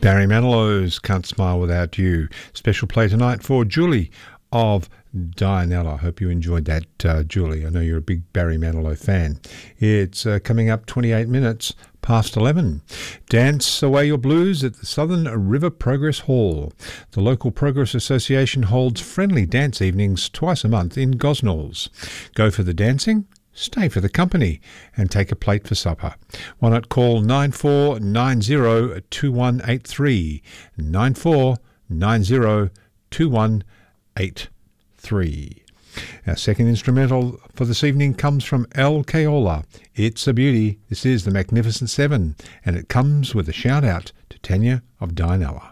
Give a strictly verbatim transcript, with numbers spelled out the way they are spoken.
Barry Manilow's Can't Smile Without You. Special play tonight for Julie of Dianella. I hope you enjoyed that, uh, Julie. I know you're a big Barry Manilow fan. It's uh, coming up twenty-eight minutes past eleven. Dance away your blues at the Southern River Progress Hall. The local Progress Association holds friendly dance evenings twice a month in Gosnells. Go for the dancing, stay for the company, and take a plate for supper. Why not call nine four nine zero two one eight three, nine four nine zero two one eight three. Our second instrumental for this evening comes from El Keola. It's a beauty. This is the Magnificent Seven, and it comes with a shout out to Tanya of Dianella.